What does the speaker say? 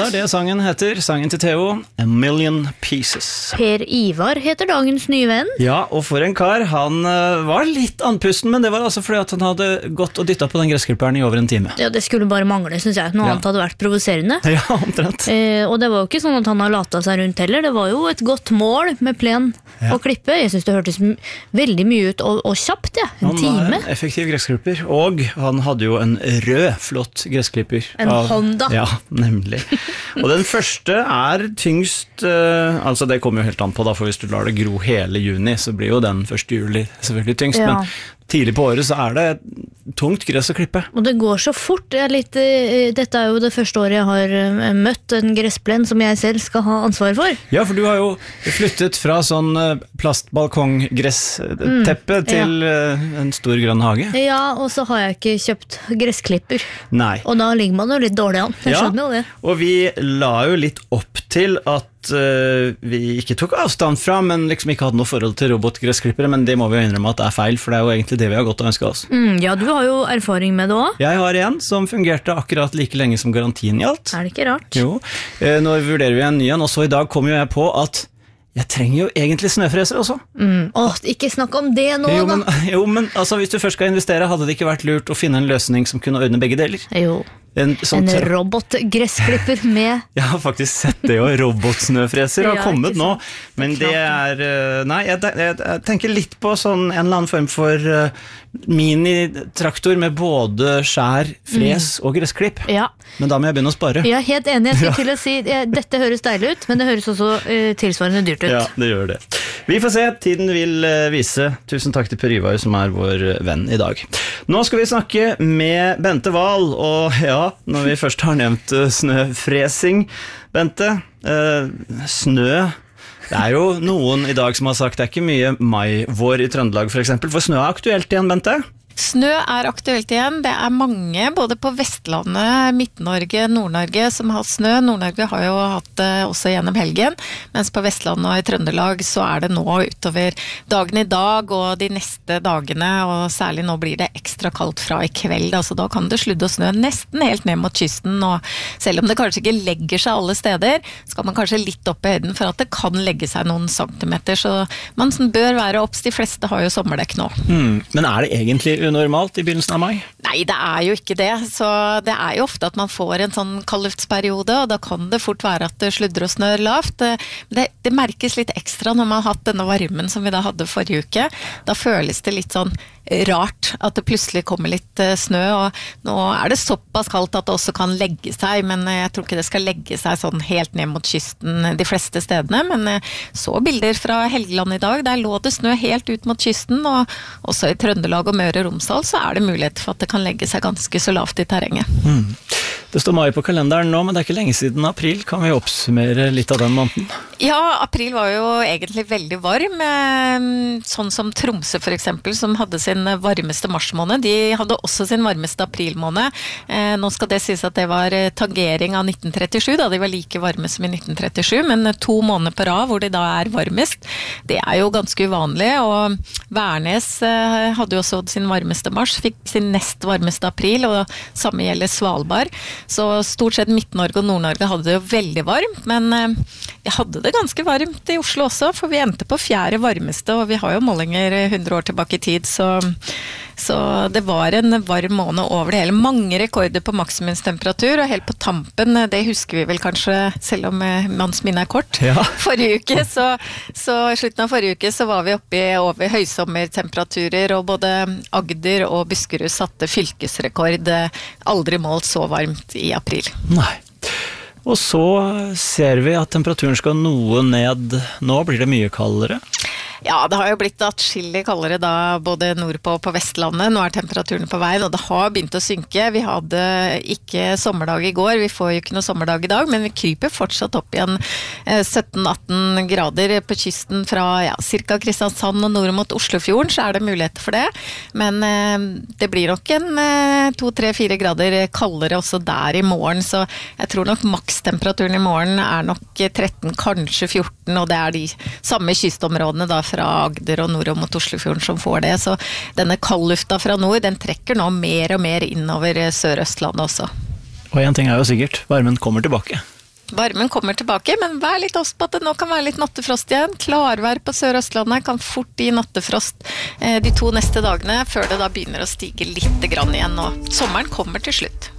er det sangen heter. Sangen til Theo, A Million Pieces. Per Ivar heter dagens nye venn. Ja, og for en kar, han var litt andpusten, men det var altså fordi at han hadde gått og dyttet på den gressklipperen i over en time. Ja, det skulle bare mangle, synes jeg. Noe annet hadde vært provoserende. Ja, omtrent. Og det var jo ikke sånn at han har latet seg rundt heller. Det var jo et godt mål med plen å klippe. Jeg synes det hørtes veldig mye ut og kjapt, ja. En time. Han var en effektiv gressklipper, og han hadde jo en rød, flott gressklipper. En Honda. Ja, nemlig. Og den første er tyngst, altså det kommer jo helt an på da, for hvis du lar det gro hele juni, så blir jo den 1. juli selvfølgelig tyngst, Ja. men tidlig på året så er det tungt gress å klippe. Og det går så fort. Dette er jo det første året jeg har møtt en gressplen som jeg selv skal ha ansvar for. Ja, for du har jo flyttet fra sånn plastbalkongressteppe til en stor grønn hage. Ja, og så har jeg ikke kjøpt gressklipper. Nei. Og da ligger man jo litt dårlig an. Jeg skjønner jo det. Og vi la jo litt opp til at vi ikke tok avstand fra, men liksom ikke hadde noe forhold til robotgressklippere, men det må vi jo innrømme at det er feil, for det er jo egentlig det vi har gått og ønsket oss. Ja, du har jo erfaring med det også. Jeg har en som fungerte akkurat like lenge som garantien gjaldt. Er det ikke rart? Jo, nå vurderer vi en ny en, og så i dag kom jo jeg på at jeg trenger jo egentlig snøfreser også. Ikke snakk om det nå, da. Men altså, hvis du først skal investere, hadde det ikke vært lurt å finne en løsning som kunne ordne begge deler? Jo. En robotgressklipper med... Jeg har faktisk sett det, og robotsnøfreser har kommet nå, men det er... Nei, jeg tenker litt på sånn en eller annen form for minitraktor med både skjær, fres og gressklipp. Ja. Men da må jeg begynne å spare. Jeg er helt enig, jeg skulle til å si dette høres deilig ut, men det høres også tilsvarende dyrt ut. Ja, det gjør det. Vi får se, tiden vil vise. Tusen takk til Per Ivar som er vår venn i dag. Nå skal vi snakke med Bente Wahl, og ja, når vi først har nevnt snøfresing, Bente, snø, det er jo noen i dag som har sagt det er ikke mye mai-vår i Trøndelag for eksempel, for snø er aktuelt igjen, Bente? Snø er aktuelt igjen. Det er mange, både på Vestlandet, Midt-Norge, Nord-Norge, som har hatt snø. Nord-Norge har jo hatt det også gjennom helgen, mens på Vestlandet og i Trøndelag så er det nå utover dagen i dag og de neste dagene, og særlig nå blir det ekstra kaldt fra i kveld, altså da kan det sludde og snø nesten helt ned mot kysten, og selv om det kanskje ikke legger seg alle steder, skal man kanskje litt opp i høyden for at det kan legge seg noen centimeter, så man bør være opps. De fleste har jo sommerdekk nå. Men er det egentlig unormalt i begynnelsen av mai? Nei, det er jo ikke det. Så det er jo ofte at man får en sånn kaldluftsperiode, og da kan det fort være at det sludder og snør lavt. Det merkes litt ekstra når man har hatt denne varmen som vi da hadde forrige uke. Da føles det litt sånn rart at det plutselig kommer litt snø, og nå er det såpass kaldt at det også kan legge seg, men jeg tror ikke det skal legge seg sånn helt ned mot kysten de fleste stedene, men så bilder fra Helgeland i dag, der lå det snø helt ut mot kysten, og også i Trøndelag og Møre og Romsdal så er det mulighet for at det kan legge seg ganske så lavt i terrenget. Det står mai på kalenderen nå, men det er ikke lenge siden april. Kan vi oppsummere litt av den måneden? Ja, april var jo egentlig veldig varm, sånn som Tromsø for eksempel, som hadde sin varmeste marsmåned. De hadde også sin varmeste aprilmåned. Nå skal det sies at det var tangering av 1937, da de var like varme som i 1937, men 2 måneder på rad hvor de da er varmest. Det er jo ganske uvanlig, og Værnes hadde jo også sin varmeste mars, fikk sin nest varmeste april, og samme gjelder Svalbard. Så stort sett Midt-Norge og Nord-Norge hadde det jo veldig varmt, men vi hadde det ganske varmt i Oslo også, for vi endte på 4. varmeste, og vi har jo målinger 100 år tilbake i tid, så det var en varm måned over det hele. Mange rekorder på maksimumstemperatur, og helt på tampen, det husker vi vel kanskje, selv om manns minne er kort. Ja. Forrige uke, så i slutten av forrige uke, så var vi oppe i over høysommertemperaturer, og både Agder og Buskerud satte fylkesrekord, aldri målt så varmt i april. Nei. Og så ser vi at temperaturen skal noe ned. Nå blir det mye kaldere. Ja, det har jo blitt atskillig kaldere da, både nordpå og på Vestlandet. Nå er temperaturen på veien, og det har begynt å synke. Vi hadde ikke sommerdag i går, vi får jo ikke noe sommerdag i dag, men vi kryper fortsatt opp igjen 17-18 grader på kysten fra cirka Kristiansand og nord mot Oslofjorden, så er det muligheter for det. Men det blir nok en 2-3-4 grader kaldere også der i morgen, så jeg tror nok makstemperaturen i morgen er nok 13, kanskje 14, og det er de samme kystområdene da fra Agder og nord mot Oslofjorden som får det, så denne kaldlufta fra nord, den trekker nå mer og mer innover Sør-Østlandet også. Og en ting er jo sikkert, varmen kommer tilbake. Varmen kommer tilbake, men vær litt obs på at det nå kan være litt nattefrost igjen. Klarvær på Sør-Østlandet kan fort gi nattefrost de 2 neste dagene, før det da begynner å stige litt grann igjen nå. Sommeren kommer til slutt.